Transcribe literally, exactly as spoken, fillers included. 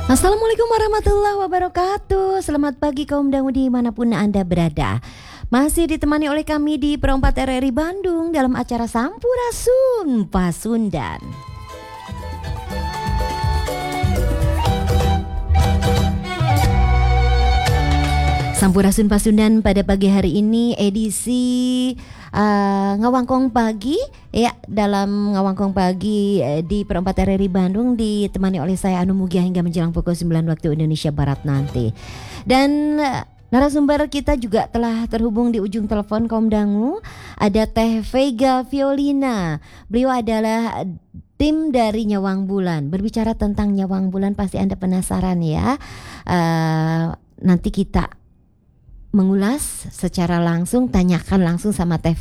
Assalamualaikum warahmatullahi wabarakatuh. Selamat pagi kaum dangu dimanapun Anda berada. Masih ditemani oleh kami di Pro empat R R I Bandung dalam acara Sampurasun Pasundan. Sampurasun Pasundan pada pagi hari ini edisi uh, Ngawangkong Pagi ya, dalam Ngawangkong Pagi uh, di Pro empat R R I Bandung ditemani oleh saya Anu Mugia hingga menjelang pukul sembilan waktu Indonesia Barat nanti. Dan uh, narasumber kita juga telah terhubung di ujung telepon kaum dangu. Ada Teh Vega Violina. Beliau adalah tim dari Nyawang Bulan. Berbicara tentang Nyawang Bulan pasti Anda penasaran ya. Uh, nanti kita mengulas secara langsung, tanyakan langsung sama Teh